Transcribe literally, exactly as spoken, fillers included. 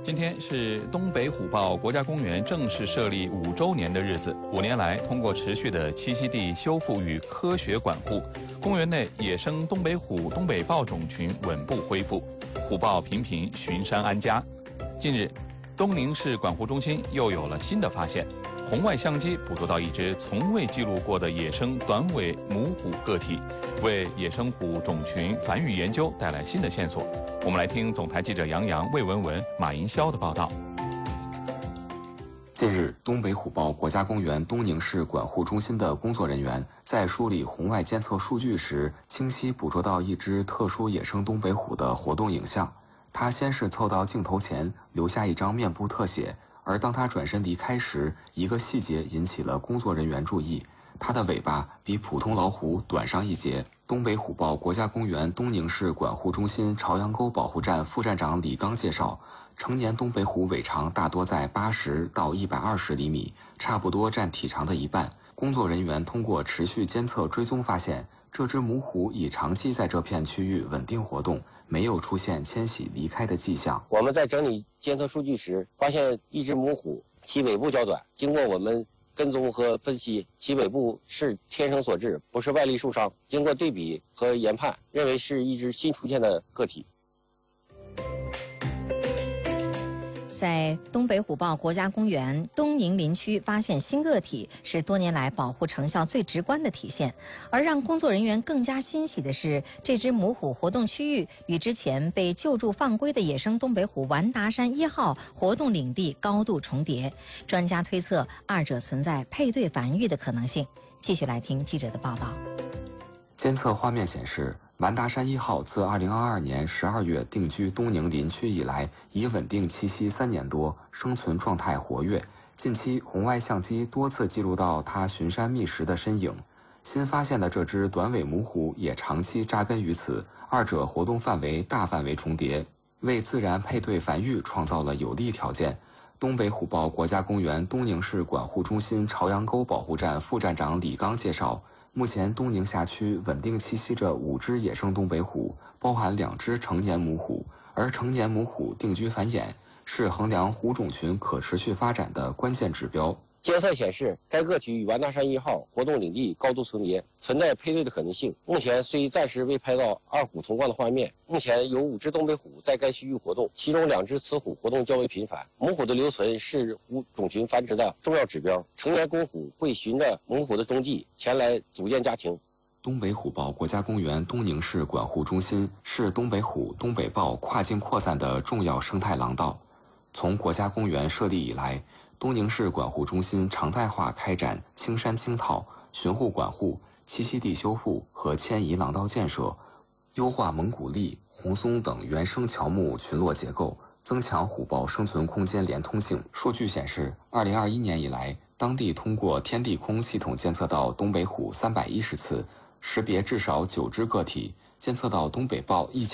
今天是东北虎豹国家公园正式设立五周年的日子。五年来，通过持续的栖息地修复与科学管护，公园内野生东北虎、东北豹种群稳步恢复，虎豹频频巡山安家。近日，东宁市管护中心又有了新的发现，红外相机捕捉到一只从未记录过的野生短尾母虎个体，为野生虎种群繁育研究带来新的线索。我们来听总台记者杨洋、魏文文、马银霄的报道。 近日，东北虎豹国家公园东宁市管护中心的工作人员在梳理红外监测数据时，清晰捕捉到一只特殊野生东北虎的活动影像。它先是凑到镜头前，留下一张面部特写，而当它转身离开时，一个细节引起了工作人员注意。它的尾巴比普通老虎短上一截。东北虎豹国家公园东宁市管护中心朝阳沟保护站副站长李刚介绍，成年东北虎尾长大多在八十到一百二十厘米，差不多占体长的一半。工作人员通过持续监测追踪发现，这只母虎已长期在这片区域稳定活动，没有出现迁徙离开的迹象。 我们在整理监测数据时，发现一只母虎其尾部较短，经过我们跟踪和分析，其尾部是天生所致，不是外力受伤。经过对比和研判，认为是一只新出现的个体。 在东北虎豹国家公园东宁林区发现新个体，是多年来保护成效最直观的体现。而让工作人员更加欣喜的是，这只母虎活动区域与之前被救助放归的野生东北虎完达山一号活动领地高度重叠，专家推测二者存在配对繁育的可能性。继续来听记者的报道。 监测画面显示，完达山一号自二零二二年十二月定居东宁林区以来，已稳定栖息三年多，生存状态活跃。近期红外相机多次记录到它巡山觅食的身影。新发现的这只短尾母虎也长期扎根于此，二者活动范围大范围重叠，为自然配对繁育创造了有利条件。东北虎豹国家公园东宁市管护中心朝阳沟保护站副站长李刚介绍，目前东宁辖区稳定栖息着五只野生东北虎，包含两只成年母虎，而成年母虎定居繁衍，是衡量虎种群可持续发展的关键指标。 监测显示，该个体与完达山一号活动领地高度重叠，存在配对的可能性。目前虽暂时未拍到二虎同框的画面，目前有五只东北虎在该区域活动，其中两只雌虎活动较为频繁。母虎的留存是虎种群繁殖的重要指标，成年公虎会循着母虎的踪迹前来组建家庭。 东北虎豹国家公园东宁市管护中心是东北虎、东北豹跨境扩散的重要生态廊道。从国家公园设立以来，东宁市管护中心常态化开展青山青套、巡护管护、栖息地修复和迁移廊道建设，优化蒙古栎、红松等原生乔木群落结构，增强虎豹生存空间连通性。数据显示，二零二一年以来，当地通过天地空系统监测到东北虎三百一十次，识别至少九只个体，监测到东北豹一